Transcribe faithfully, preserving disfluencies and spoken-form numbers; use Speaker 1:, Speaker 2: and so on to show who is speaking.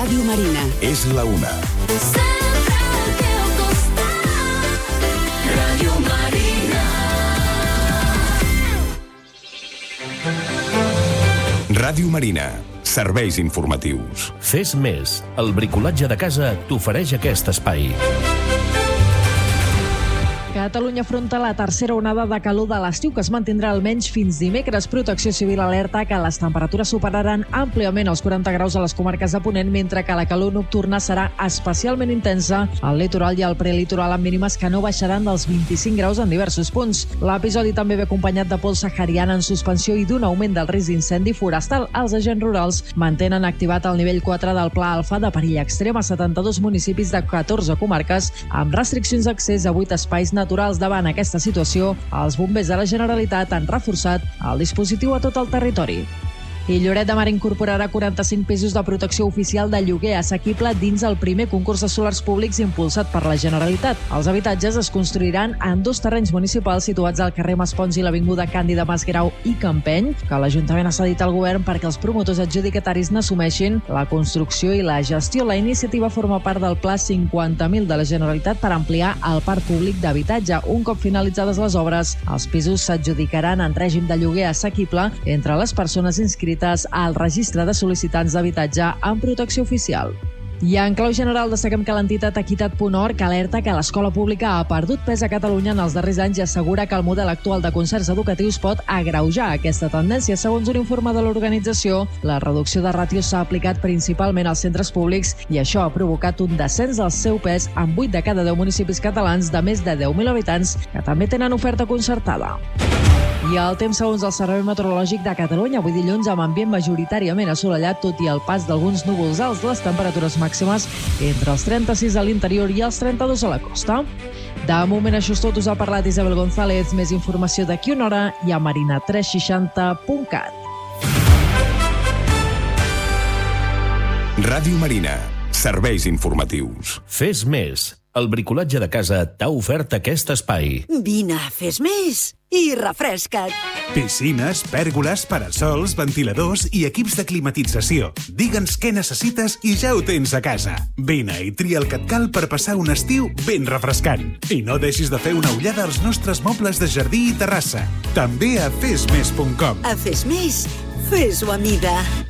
Speaker 1: Ràdio Marina.
Speaker 2: És la una.
Speaker 3: Sempre al teu costat. Ràdio Marina.
Speaker 2: Ràdio Marina. Serveis informatius.
Speaker 4: Fes més. El bricolatge de casa t'ofereix aquest espai.
Speaker 5: Catalunya afronta la tercera onada de calor de l'estiu, que es mantindrà almenys fins dimecres. Protecció Civil alerta que les temperatures superaran àmpliament els quaranta graus a les comarques de Ponent, mentre que la calor nocturna serà especialment intensa al litoral i al prelitoral, amb mínimes que no baixaran dels vint-i-cinc graus en diversos punts. L'episodi també ve acompanyat de pols sahariana en suspensió i d'un augment del risc d'incendi forestal. Els agents rurals mantenen activat el nivell quatre del Pla Alfa de perill extrem a setanta-dos municipis de catorze comarques, amb restriccions d'accés a vuit espais naturals. Davant aquesta situació, els bombers de la Generalitat han reforçat el dispositiu a tot el territori. I Lloret de Mar incorporarà quaranta-cinc pisos de protecció oficial de lloguer assequible dins el primer concurs de solars públics impulsat per la Generalitat. Els habitatges es construiran en dos terrenys municipals situats al carrer Maspons i l'avinguda Càndida Masgrau i Campeny, que l'Ajuntament ha cedit al govern perquè els promotors adjudicataris n'assumeixin la construcció i la gestió. La iniciativa forma part del Pla cinquanta mil de la Generalitat per ampliar el parc públic d'habitatge. Un cop finalitzades les obres, els pisos s'adjudicaran en règim de lloguer assequible entre les persones inscrites al registre de sol·licitants d'habitatge amb protecció oficial. I en clau general destaquem que l'entitat Equitat punt org alerta que l'escola pública ha perdut pes a Catalunya en els darrers anys i assegura que el model actual de concerts educatius pot agreujar aquesta tendència. Segons un informe de l'organització, la reducció de ràtios s'ha aplicat principalment als centres públics i això ha provocat un descens del seu pes en vuit de cada deu municipis catalans de més de deu mil habitants que també tenen oferta concertada. I el temps segons el Servei Meteorològic de Catalunya. Avui dilluns amb ambient majoritàriament assolellat, tot i el pas d'alguns núvols alts. Les temperatures màximes entre els trenta-sis a l'interior i els trenta-dos a la costa. De moment això és tot. Us ha parlat Isabel González. Més informació d'aquí una hora i a marina tres seixanta punt cat.
Speaker 2: Ràdio Marina. Serveis informatius.
Speaker 4: Fes més. El bricolatge de casa t'ha ofert aquest espai.
Speaker 1: Vine, fes més i refresca't.
Speaker 6: Piscines, pèrgoles, parasols, ventiladors i equips de climatització. Digue'ns què necessites i ja ho tens a casa. Vine i tria el que et cal per passar un estiu ben refrescant. I no deixis de fer una ullada als nostres mobles de jardí i terrassa. També a fes més punt com.
Speaker 1: A Fes Més, fes-ho a mida.